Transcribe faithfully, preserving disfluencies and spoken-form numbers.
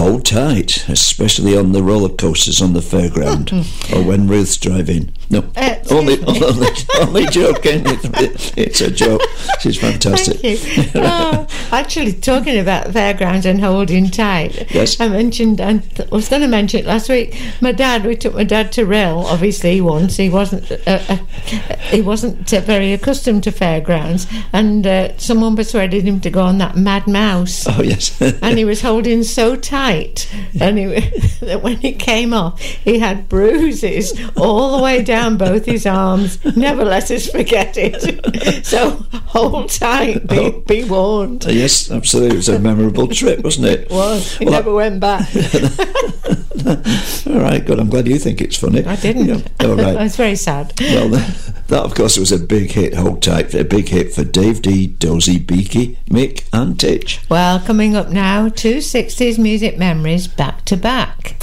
hold tight, especially on the roller coasters on the fairground, or when Ruth's driving. No, Uh, only, only, only joking. It, it's a joke. She's fantastic. Thank you. Oh, actually, talking about fairgrounds and holding tight, Yes. I mentioned, I th- was going to mention it last week. My dad, we took my dad to Rill, obviously once. He wasn't, uh, uh, he wasn't uh, very accustomed to fairgrounds, and uh, someone persuaded him to go on that Mad Mouse. Oh yes. And he was holding so tight, and he, that when he came off, he had bruises all the way down both his arms. Never let us forget it. So hold tight, be, Oh. be warned. Yes, absolutely. It was a memorable trip, wasn't it? It was. He Well, never went back. All right, good. I'm glad you think it's funny. I didn't. Yeah, all right. I was very sad. Well, that of course was a big hit. Hold tight, a big hit for Dave D, Dozy, Beaky, Mick, and Titch. Well, coming up now, two sixties music memories back to back.